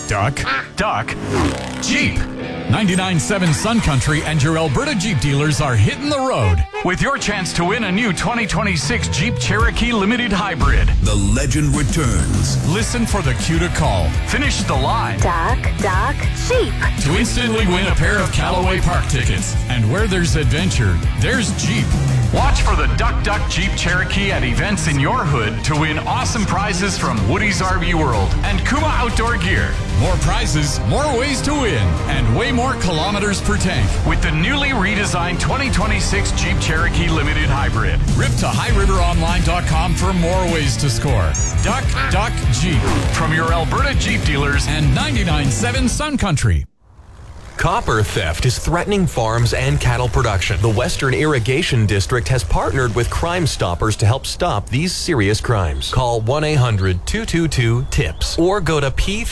Duck. Jeep. 99.7 Sun Country and your Alberta Jeep dealers are hitting the road with your chance to win a new 2026 Jeep Cherokee Limited Hybrid. The legend returns. Listen for the cue to call. Finish the line. Duck, Jeep. To instantly win a pair of Callaway Park tickets. And where there's adventure, there's Jeep. Watch for the Duck Jeep Cherokee at events in your hood to win awesome prizes from Woody's RV World and Kuma Outdoor Gear. More prizes, more ways to win, and way more kilometers per tank with the newly redesigned 2026 Jeep Cherokee Limited Hybrid. Rip to highriveronline.com for more ways to score. Duck Jeep from your Alberta Jeep dealers and 99.7 Sun Country. Copper theft is threatening farms and cattle production. The Western Irrigation District has partnered with Crime Stoppers to help stop these serious crimes. Call 1-800-222-TIPS or go to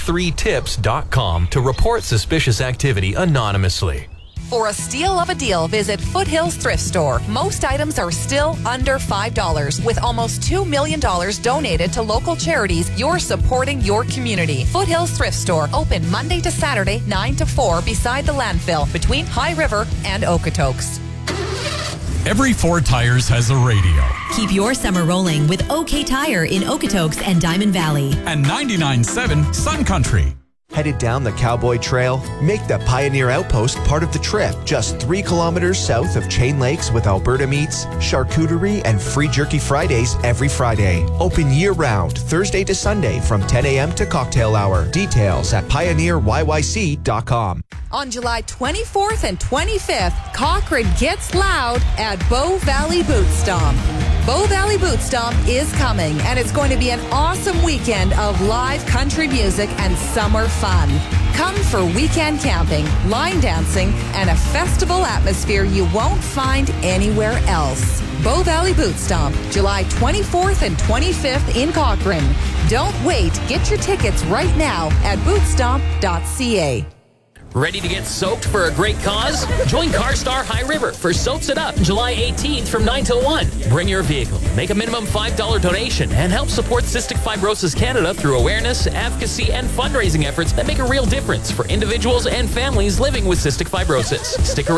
p3tips.com to report suspicious activity anonymously. For a steal of a deal, visit Foothills Thrift Store. Most items are still under $5. With almost $2 million donated to local charities, you're supporting your community. Foothills Thrift Store, open Monday to Saturday, 9 to 4, beside the landfill, between High River and Okotoks. Every Ford Tires has a radio. Keep your summer rolling with OK Tire in Okotoks and Diamond Valley. And 99.7 Sun Country. Headed down the Cowboy Trail? Make the Pioneer Outpost part of the trip. Just 3 kilometers south of Chain Lakes with Alberta meats, charcuterie, and free jerky Fridays every Friday. Open year-round, Thursday to Sunday from 10 a.m. to cocktail hour. Details at pioneeryyc.com. On July 24th and 25th, Cochrane gets loud at Bow Valley Boot Stomp. Bow Valley Boot Stomp is coming, and it's going to be an awesome weekend of live country music and summer fun. Come for weekend camping, line dancing, and a festival atmosphere you won't find anywhere else. Bow Valley Boot Stomp, July 24th and 25th in Cochrane. Don't wait. Get your tickets right now at bootstomp.ca. Ready to get soaked for a great cause? Join CarStar High River for Soaks It Up July 18th from 9 till 1. Bring your vehicle, make a minimum $5 donation, and help support Cystic Fibrosis Canada through awareness, advocacy, and fundraising efforts that make a real difference for individuals and families living with cystic fibrosis. Stick around.